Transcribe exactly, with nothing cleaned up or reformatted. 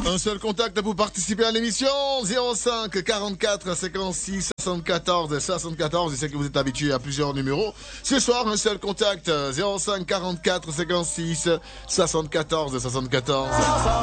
Un seul contact pour participer à l'émission, zéro cinq quarante-quatre cinquante-six soixante-quatorze soixante-quatorze. Je sais que vous êtes habitué à plusieurs numéros. Ce soir, un seul contact, zéro cinq quarante-quatre cinquante-six soixante-quatorze soixante-quatorze.